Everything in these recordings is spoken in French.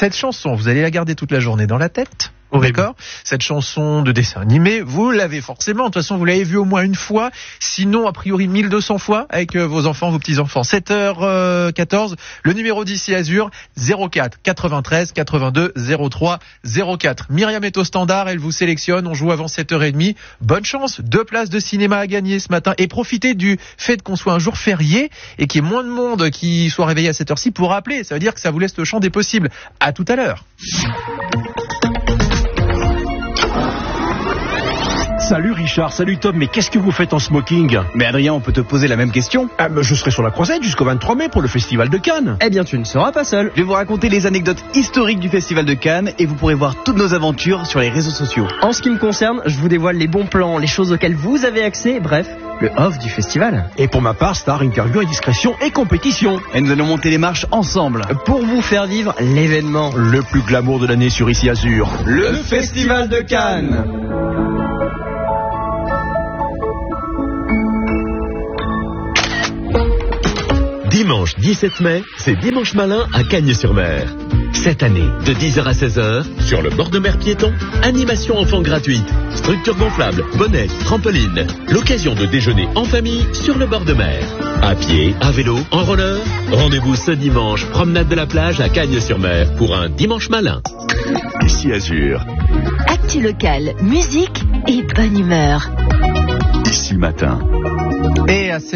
Cette chanson, vous allez la garder toute la journée dans la tête. D'accord. Cette chanson de dessin animé, vous l'avez forcément. De toute façon, vous l'avez vue au moins une fois. Sinon, a priori, 1200 fois avec vos enfants, vos petits-enfants. 7h14, le numéro d'ici Azur, 04 93 82 03 04. Myriam est au standard, elle vous sélectionne. On joue avant 7h30. Bonne chance. 2 places de cinéma à gagner ce matin. Et profitez du fait qu'on soit un jour férié et qu'il y ait moins de monde qui soit réveillé à cette heure-ci pour appeler. Ça veut dire que ça vous laisse le champ des possibles. À tout à l'heure. Salut Richard, salut Tom, mais qu'est-ce que vous faites en smoking? Mais Adrien, on peut te poser la même question. Je serai sur la croisette jusqu'au 23 mai pour le festival de Cannes. Eh bien, tu ne seras pas seul. Je vais vous raconter les anecdotes historiques du festival de Cannes et vous pourrez voir toutes nos aventures sur les réseaux sociaux. En ce qui me concerne, je vous dévoile les bons plans, les choses auxquelles vous avez accès, bref, le off du festival. Et pour ma part, star, interview et discrétion et compétition. Et nous allons monter les marches ensemble. Pour vous faire vivre l'événement. Le plus glamour de l'année sur Ici Azur. Le festival de Cannes. Dimanche 17 mai, c'est Dimanche Malin à Cagnes-sur-Mer. Cette année, de 10h à 16h, sur le bord de mer piéton, animation enfants gratuite, structure gonflable, bonnet, trampoline. L'occasion de déjeuner en famille sur le bord de mer. À pied, à vélo, en roller. Rendez-vous ce dimanche, promenade de la plage à Cagnes-sur-Mer pour un Dimanche Malin. Ici Azur. Actu locale, musique et bonne humeur. Ici Matin. Et à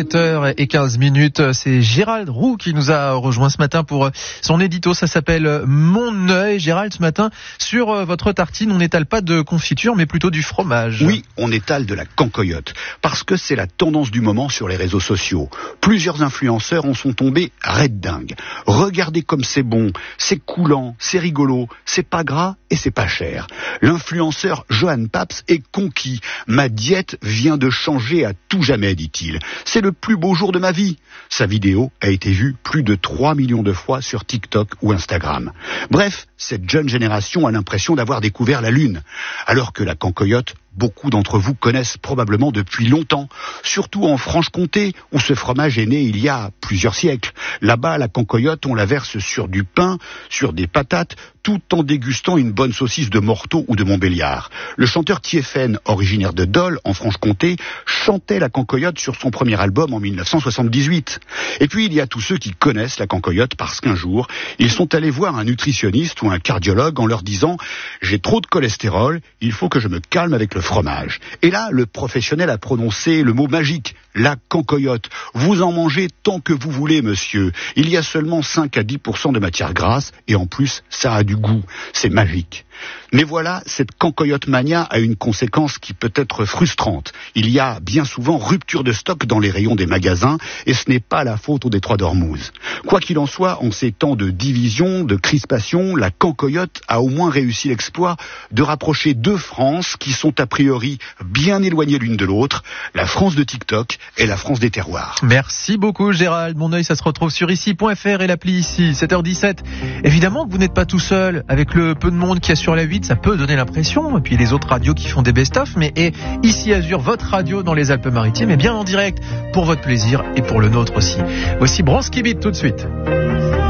7h15, c'est Gérald Roux qui nous a rejoint ce matin pour son édito. Ça s'appelle Mon œil. Gérald, ce matin, sur votre tartine, on n'étale pas de confiture, mais plutôt du fromage. Oui, on étale de la cancoyote, parce que c'est la tendance du moment sur les réseaux sociaux. Plusieurs influenceurs en sont tombés raide dingue. Regardez comme c'est bon, c'est coulant, c'est rigolo, c'est pas gras et c'est pas cher. L'influenceur Johan Paps est conquis. Ma diète vient de changer à tout jamais, dit-il. C'est le plus beau jour de ma vie. Sa vidéo a été vue plus de 3 millions de fois sur TikTok ou Instagram. Bref, cette jeune génération a l'impression d'avoir découvert la Lune. Alors que la cancoyote, beaucoup d'entre vous connaissent probablement depuis longtemps, surtout en Franche-Comté, où ce fromage est né il y a plusieurs siècles. Là-bas, la cancoyote, on la verse sur du pain, sur des patates, tout en dégustant une bonne saucisse de Morteau ou de Montbéliard. Le chanteur Thiéphène, originaire de Dole, en Franche-Comté, chantait la cancoyote sur son premier album en 1978. Et puis, il y a tous ceux qui connaissent la cancoyote parce qu'un jour, ils sont allés voir un nutritionniste ou un cardiologue en leur disant « J'ai trop de cholestérol, il faut que je me calme avec le fromage. » Et là, le professionnel a prononcé le mot magique, la cancoyote. Vous en mangez tant que vous voulez, monsieur. Il y a seulement 5 à 10% de matière grasse et en plus, ça a du goût. C'est magique. Mais voilà, cette cancoyote mania a une conséquence qui peut être frustrante. Il y a bien souvent rupture de stock dans les rayons des magasins et ce n'est pas la faute au détroit d'Ormuz. Quoi qu'il en soit, en ces temps de division, de crispation, la cancoyote a au moins réussi l'exploit de rapprocher deux France qui sont a priori bien éloignées l'une de l'autre, la France de TikTok et la France des terroirs. Merci beaucoup Gérald. Mon œil, ça se retrouve sur ici.fr et l'appli Ici. 7h17. Évidemment que vous n'êtes pas tout seul. Avec le peu de monde qu'il y a sur la 8, ça peut donner l'impression. Et puis les autres radios qui font des best-of. Mais Ici Azur, votre radio dans les Alpes-Maritimes, est bien en direct pour votre plaisir et pour le nôtre aussi. Voici Bronski Beat tout de suite.